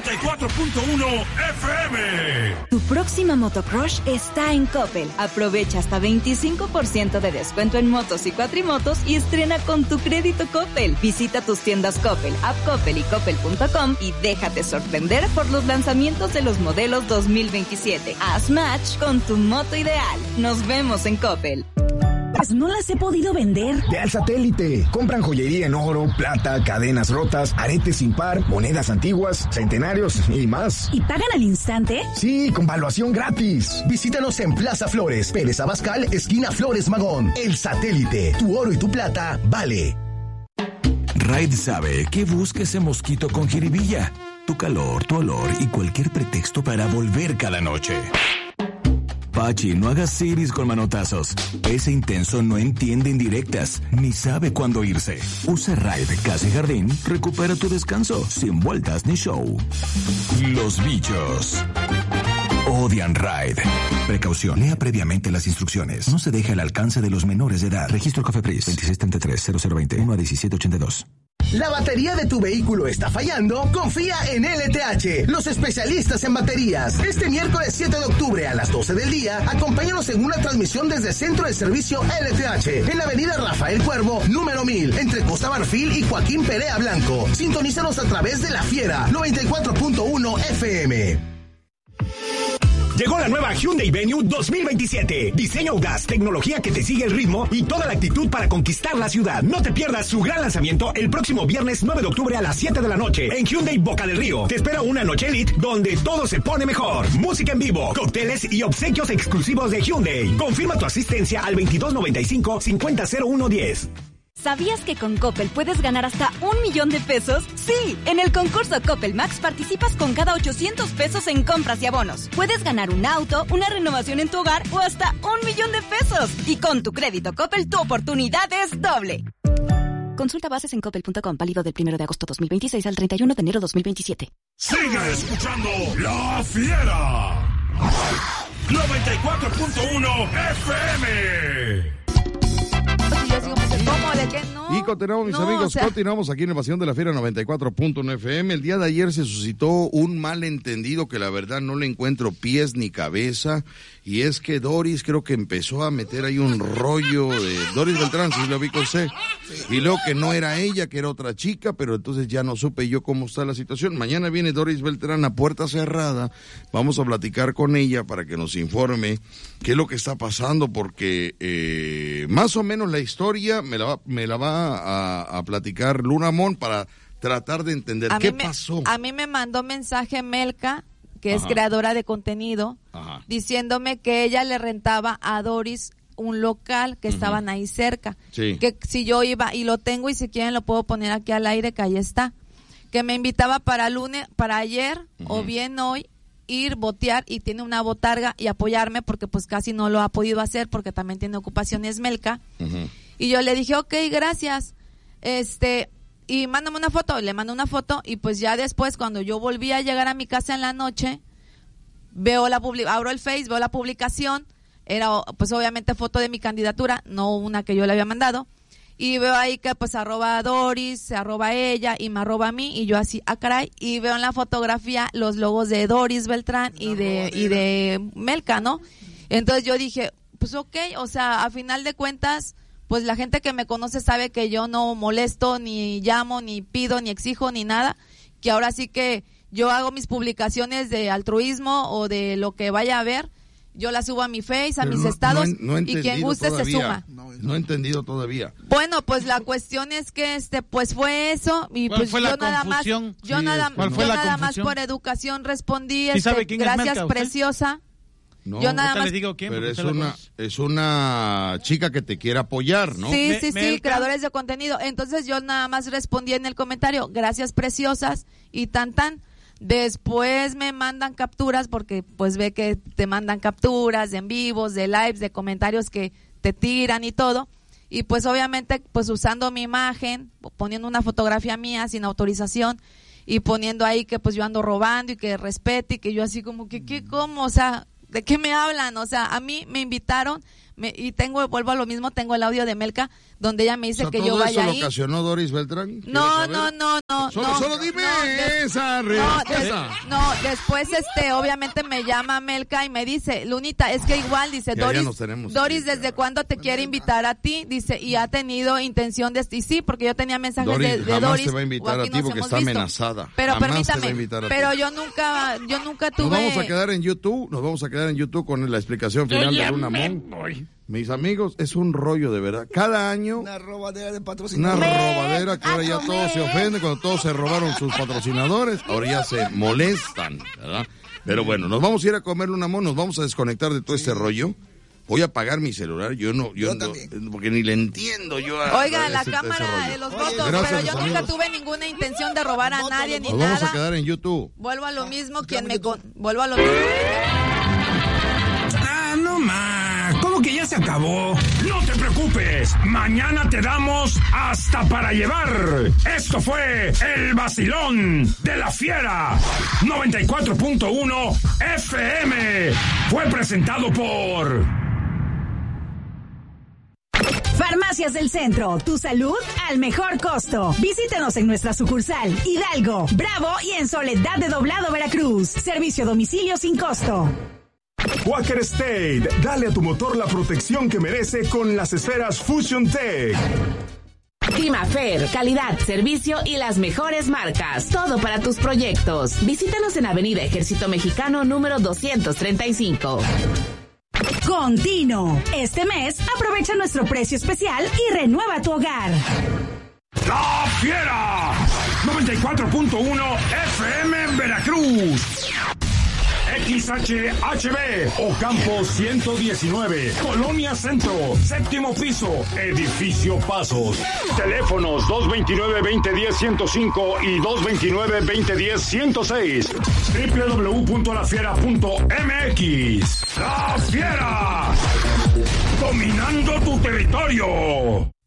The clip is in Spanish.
94.1 FM. Tu próxima motocross está en Coppel. Aprovecha hasta 25% de descuento en motos y cuatrimotos y estrena con tu crédito Coppel. Visita tus tiendas Coppel, App Coppel y Coppel.com y déjate sorprender por los lanzamientos de los modelos 2027. Haz match con tu moto ideal. Nos vemos en Coppel. No las he podido vender. Ve al Satélite. Compran joyería en oro, plata, cadenas rotas, aretes sin par, monedas antiguas, centenarios y más. ¿Y pagan al instante? Sí, con valuación gratis. Visítanos en Plaza Flores, Pérez Abascal, esquina Flores Magón. El Satélite. Tu oro y tu plata vale. Raid sabe que busca ese mosquito con jiribilla. Tu calor, tu olor y cualquier pretexto para volver cada noche. Pachi, no hagas series con manotazos. Ese intenso no entiende indirectas, ni sabe cuándo irse. Usa Raid Casa y Jardín, recupera tu descanso, sin vueltas ni show. Los bichos odian Raid. Precaución, lea previamente las instrucciones. No se deja al alcance de los menores de edad. Registro Cofepris 2633-0020 1-1782. ¿La batería de tu vehículo está fallando? Confía en LTH, los especialistas en baterías. Este miércoles 7 de octubre a las 12 del día, acompáñanos en una transmisión desde Centro de Servicio LTH, en la avenida Rafael Cuervo, número 1000, entre Costa Marfil y Joaquín Perea Blanco. Sintonízanos a través de La Fiera, 94.1 FM. Llegó la nueva Hyundai Venue 2027. Diseño audaz, tecnología que te sigue el ritmo y toda la actitud para conquistar la ciudad. No te pierdas su gran lanzamiento el próximo viernes 9 de octubre a las 7 de la noche en Hyundai Boca del Río. Te espera una noche elite donde todo se pone mejor. Música en vivo, cócteles y obsequios exclusivos de Hyundai. Confirma tu asistencia al 2295-500110. ¿Sabías que con Coppel puedes ganar hasta $1,000,000 de pesos? ¡Sí! En el concurso Coppel Max participas con cada 800 pesos en compras y abonos. Puedes ganar un auto, una renovación en tu hogar o hasta $1,000,000 de pesos. Y con tu crédito Coppel, tu oportunidad es doble. Consulta bases en coppel.com, válido del 1 de agosto 2026 al 31 de enero 2027. Sigue escuchando La Fiera. 94.1 FM. Y continuamos, mis amigos, continuamos aquí en Evasión de la Fiera 94.1 FM. El día de ayer se suscitó un malentendido que la verdad no le encuentro pies ni cabeza, y es que Doris creo que empezó a meter ahí un rollo de Doris Beltrán, si lo vi con C, y luego que no era ella, que era otra chica, pero entonces ya no supe yo cómo está la situación. Mañana viene Doris Beltrán a puerta cerrada, vamos a platicar con ella para que nos informe qué es lo que está pasando, porque más o menos la historia me la va a platicar Luna Mon para tratar de entender qué pasó. A mí me mandó mensaje Melka, que es creadora de contenido, diciéndome que ella le rentaba a Doris un local que estaban ahí cerca, que si yo iba, y lo tengo y si quieren lo puedo poner aquí al aire, que ahí está, que me invitaba para ayer o bien hoy, ir, botear, y tiene una botarga y apoyarme porque pues casi no lo ha podido hacer porque también tiene ocupaciones Melka. Y yo le dije, ok, gracias, y mándame una foto. Le mando una foto y pues ya después, cuando yo volví a llegar a mi casa en la noche, abro el Face, veo la publicación, era pues obviamente foto de mi candidatura, no una que yo le había mandado, y veo ahí que pues arroba Doris, se arroba ella y me arroba a mí, y yo así, caray, y veo en la fotografía los logos de Doris Beltrán y de Melka, ¿no? Entonces yo dije, pues ok, o sea, a final de cuentas, pues la gente que me conoce sabe que yo no molesto, ni llamo, ni pido, ni exijo, ni nada, que ahora sí que yo hago mis publicaciones de altruismo o de lo que vaya a ver, yo las subo a mi Face, a mis estados, y quien guste se suma. No he entendido todavía. Bueno, pues la cuestión es que pues fue eso, y pues yo nada más, más por educación respondí, gracias, preciosa. No, yo nada más les digo quién, pero es una chica que te quiere apoyar, ¿no? Sí, creadores de contenido. Entonces yo nada más respondí en el comentario, gracias preciosas, y tan. Después me mandan capturas, porque pues ve que te mandan capturas de en vivos, de lives, de comentarios que te tiran y todo. Y pues obviamente pues usando mi imagen, poniendo una fotografía mía sin autorización y poniendo ahí que pues yo ando robando y que respete, y que yo así como que ¿cómo? O sea, ¿de qué me hablan? O sea, a mí me invitaron, Y vuelvo a lo mismo, tengo el audio de Melca donde ella me dice que yo vaya ahí. ¿Todo eso lo ocasionó Doris Beltrán? No. Solo dime esa respuesta. Después obviamente me llama Melca y me dice, Lunita, es que igual, dice, Doris, ¿desde cuándo te quiere invitar a ti? Dice, y ha tenido intención de... Y sí, porque yo tenía mensajes de Doris. Jamás te va a invitar a ti porque está amenazada. Pero permítame, pero yo nunca tuve... Nos vamos a quedar en YouTube con la explicación final de Luna Mon. Mis amigos, es un rollo de verdad. Cada año... Una robadera de patrocinadores. Una robadera que ahora ya todos se ofenden cuando todos se robaron sus patrocinadores. Ahora ya se molestan, ¿verdad? Pero bueno, nos vamos a ir a comer Luna Mon, nos vamos a desconectar de todo este rollo. Voy a apagar mi celular, yo no, porque ni le entiendo yo a... Oiga, la cámara de los votos, pero yo nunca tuve ninguna intención de robar a nadie ni nada. Nos vamos a quedar en YouTube. Vuelvo a lo mismo, vuelvo a lo mismo. No más, ¿cómo que ya se acabó? No te preocupes, mañana te damos hasta para llevar. Esto fue el vacilón de la Fiera 94.1 FM. Fue presentado por Farmacias del Centro, tu salud al mejor costo. Visítanos en nuestra sucursal Hidalgo, Bravo y en Soledad de Doblado, Veracruz. Servicio a domicilio sin costo. Quaker State, dale a tu motor la protección que merece con las esferas Fusion Tech. Climafer, calidad, servicio y las mejores marcas. Todo para tus proyectos. Visítanos en Avenida Ejército Mexicano número 235. Contino. Este mes aprovecha nuestro precio especial y renueva tu hogar. La Fiera 94.1 FM en Veracruz. XHHB, Ocampo 119, Colonia Centro, séptimo piso, Edificio Pasos. Teléfonos 229-2010-105 y 229-2010-106. www.lafiera.mx. La Fiera, dominando tu territorio.